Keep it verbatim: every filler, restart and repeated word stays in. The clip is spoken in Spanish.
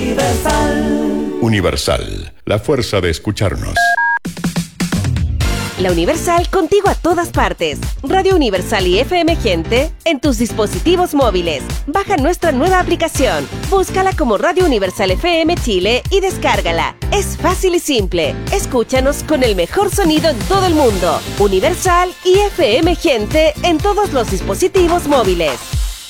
Universal. Universal, la fuerza de escucharnos. La Universal contigo a todas partes. Radio Universal y F M Gente en tus dispositivos móviles. Baja nuestra nueva aplicación. Búscala como Radio Universal F M Chile y descárgala. Es fácil y simple. Escúchanos con el mejor sonido en todo el mundo. Universal y F M Gente en todos los dispositivos móviles.